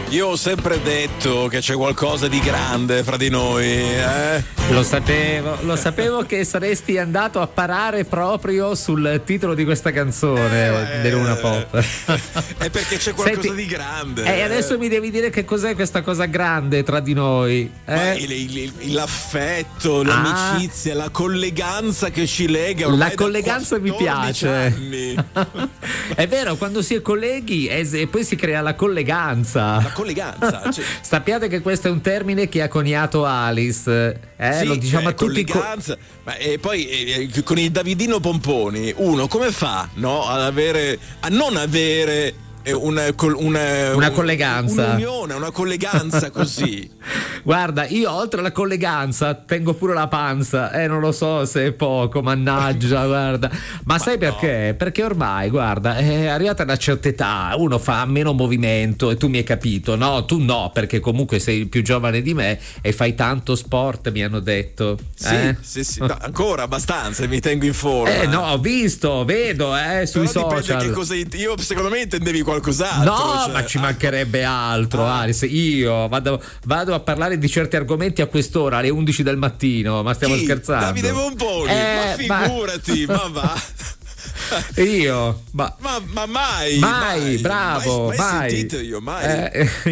Io ho sempre detto che c'è qualcosa di grande fra di noi, Lo sapevo che saresti andato a parare proprio sul titolo di questa canzone di Luna Pop. È perché c'è qualcosa di grande. E adesso mi devi dire che cos'è questa cosa grande tra di noi. L'affetto, l'amicizia, la colleganza che ci lega. La colleganza mi piace. Anni. È vero, quando si è colleghi e poi si crea la colleganza. La colleganza. Cioè. Sappiate che questo è un termine che ha coniato Alice. Sì, lo diciamo a tutti. Colleganza. E poi con il Davidino Pomponi, uno come fa, no, a non avere una colleganza, un'unione, una colleganza così. Guarda, io oltre alla colleganza tengo pure la panza, non lo so se è poco, mannaggia, guarda. Ma sai perché? No. Perché ormai, guarda, è arrivata una certa età, uno fa meno movimento e tu mi hai capito, no? Tu no, perché comunque sei più giovane di me e fai tanto sport, mi hanno detto. Sì. No, ancora abbastanza, mi tengo in forma. No, ho visto, vedo, sui però social. Che cosa io secondo me intendevi qualcos'altro. No, ma ci mancherebbe altro, Alice. Io vado a parlare di certi argomenti a quest'ora, alle 11 del mattino. Ma stiamo scherzando? Davide Pomponi, ma figurati, ma va. Io ma mai, bravo, mai sentito io, mai.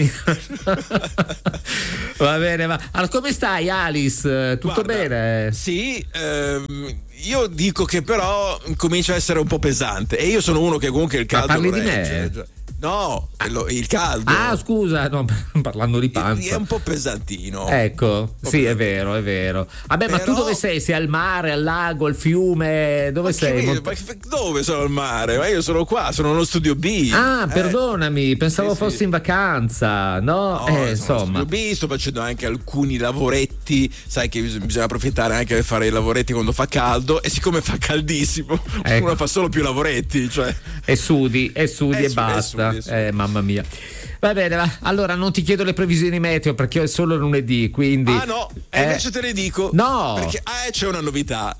Va bene, ma allora, come stai, Alice? Tutto bene? Sì, io dico che però comincia a essere un po' pesante e io sono uno che comunque il caldo. Ma parli lo regge. di me? No, il caldo. Ah, scusa, no, parlando di panza. È un po' pesantino. Ecco, sì, è vero. Vabbè, ma tu dove sei? Sei al mare, al lago, al fiume? Dove sei? Dove sono al mare? Ma io sono qua, sono nello studio B. Ah, perdonami, pensavo fossi in vacanza. No, insomma. Studio B, sto facendo anche alcuni lavoretti. Sai che bisogna approfittare anche per fare i lavoretti quando fa caldo. E siccome fa caldissimo, uno fa solo più lavoretti. Cioè. E sudi e basta. Mamma mia. Va bene, allora non ti chiedo le previsioni meteo perché è solo lunedì, quindi. Ah no, invece te le dico. No, perché c'è una novità.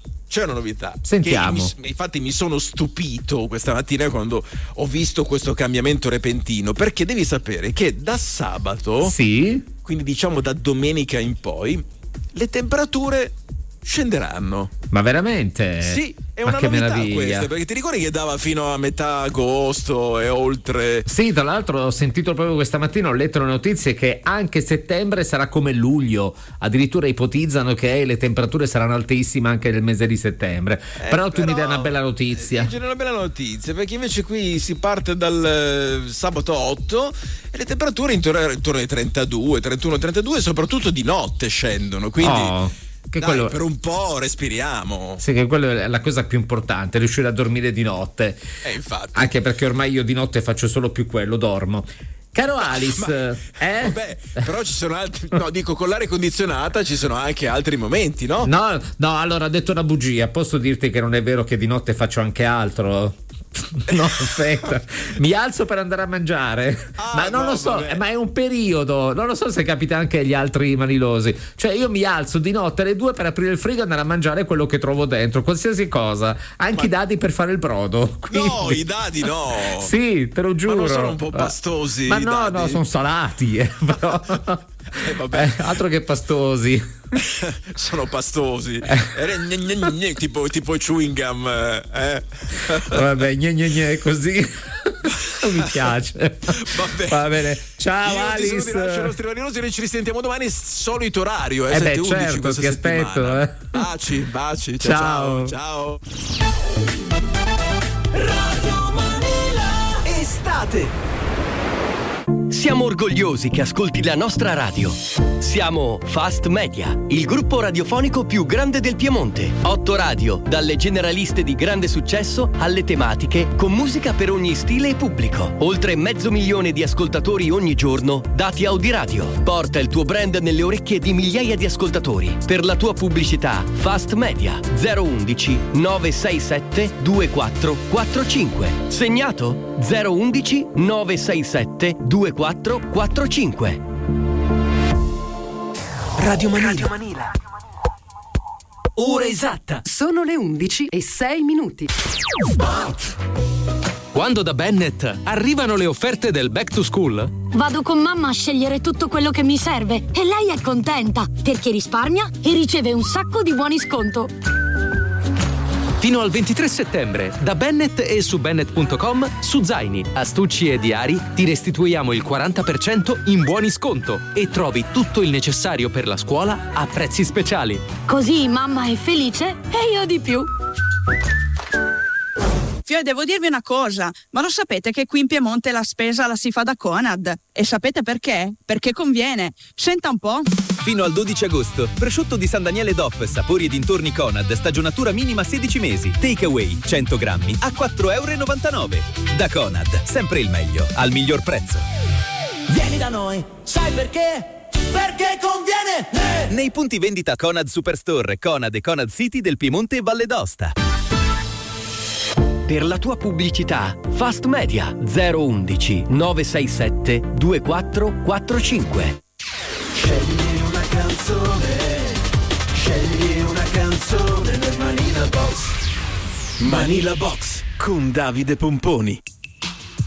Sentiamo. Infatti mi sono stupito questa mattina quando ho visto questo cambiamento repentino, perché devi sapere che da sabato, quindi diciamo da domenica in poi, le temperature scenderanno. Ma veramente? Sì, è una novità questa, perché ti ricordi che dava fino a metà agosto e oltre? Sì, tra l'altro ho sentito proprio questa mattina, ho letto le notizie che anche settembre sarà come luglio, addirittura ipotizzano che le temperature saranno altissime anche nel mese di settembre. Però tu mi dai una bella notizia. C'è una bella notizia, perché invece qui si parte dal sabato 8 e le temperature intorno ai 32, 31, 32, soprattutto di notte scendono, quindi quello, per un po' respiriamo. Sì, che quello è la cosa più importante, riuscire a dormire di notte. Infatti. Anche perché ormai io di notte faccio solo più quello, dormo. Caro Alice, Vabbè, però ci sono altri. No, dico, con l'aria condizionata ci sono anche altri momenti, no? No, allora, ho detto una bugia. Posso dirti che non è vero che di notte faccio anche altro? No, aspetta, mi alzo per andare a mangiare, ma non lo so, ma è un periodo, non lo so se capita anche agli altri manilosi. Cioè io mi alzo di notte alle 2 per aprire il frigo e andare a mangiare quello che trovo dentro, qualsiasi cosa, anche i dadi per fare il brodo. Quindi. No, i dadi no. Sì, te lo giuro. Ma non sono un po' pastosi? Ma no, sono salati, però. Altro che pastosi. Sono pastosi. tipo chewing gum. Vabbè, così. Mi piace. Va bene. Ciao, io Alice. Ti lascio i nostri valiosi, noi ci risentiamo domani, solito orario. 7:11 certo, ti aspetto. Baci. Ciao. Radio Manila Estate. Siamo orgogliosi che ascolti la nostra radio. Siamo Fast Media, il gruppo radiofonico più grande del Piemonte. 8 radio, dalle generaliste di grande successo alle tematiche, con musica per ogni stile e pubblico. Oltre 500.000 di ascoltatori ogni giorno, dati Audiradio. Porta il tuo brand nelle orecchie di migliaia di ascoltatori. Per la tua pubblicità, Fast Media 011 967 2445. Segnato 011 967 2445. Radio Manila. Ora esatta. Sono le 11:06. Quando da Bennett arrivano le offerte del Back to School, vado con mamma a scegliere tutto quello che mi serve e lei è contenta perché risparmia e riceve un sacco di buoni sconto. fino al 23 settembre, da Bennett e su Bennett.com, su zaini, astucci e diari ti restituiamo il 40% in buoni sconto e trovi tutto il necessario per la scuola a prezzi speciali. Così mamma è felice e io di più. Devo dirvi una cosa, ma lo sapete che qui in Piemonte la spesa la si fa da Conad? E sapete perché? Perché conviene. Senta un po'. Fino al 12 agosto, prosciutto di San Daniele DOP, sapori e dintorni Conad, stagionatura minima 16 mesi, takeaway 100 grammi a €4,99. Da Conad, sempre il meglio, al miglior prezzo. Vieni da noi, sai perché? Perché conviene! Nei punti vendita Conad Superstore, Conad e Conad City del Piemonte e Valle d'Aosta. Per la tua pubblicità, Fast Media 011 967 2445. Scegli una canzone nel Manila Box. Manila Box con Davide Pomponi.